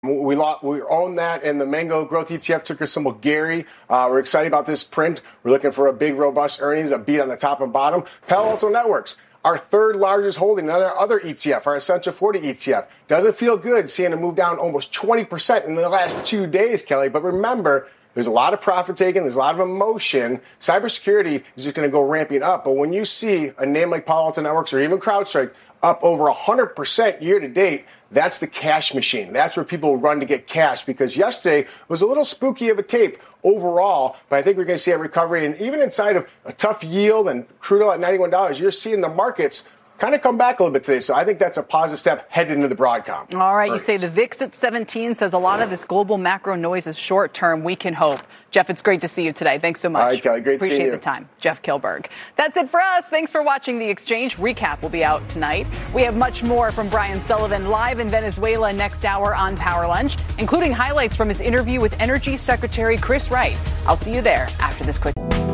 We own that, and the Mango Growth ETF, ticker symbol Gary. We're excited about this print. We're looking for a big, robust earnings, a beat on the top and bottom. Palo Alto Networks, our third largest holding, another other ETF, our Essential 40 ETF. Doesn't feel good seeing it move down almost 20% in the last 2 days, Kelly. But remember, there's a lot of profit taking. There's a lot of emotion. Cybersecurity is just going to go ramping up. But when you see a name like Palo Alto Networks or even CrowdStrike up over 100% year to date, that's the cash machine. That's where people run to get cash, because yesterday was a little spooky of a tape overall, but I think we're going to see a recovery. And even inside of a tough yield and crude oil at $91, you're seeing the markets kind of come back a little bit today. So I think that's a positive step headed into the Broadcom. All right, you say the VIX at 17 says a lot of this global macro noise is short term. We can hope. Jeff, it's great to see you today. Thanks so much. All right, Kelly, great seeing you. Appreciate the time. Jeff Kilberg. That's it for us. Thanks for watching The Exchange. Recap will be out tonight. We have much more from Brian Sullivan live in Venezuela next hour on Power Lunch, including highlights from his interview with Energy Secretary Chris Wright. I'll see you there after this quick.